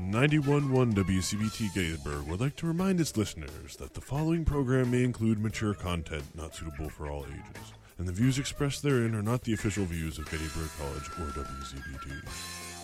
91.1 WCBT Gettysburg would like to remind its listeners that the following program may include mature content not suitable for all ages, and the views expressed therein are not the official views of Gettysburg College or WCBT.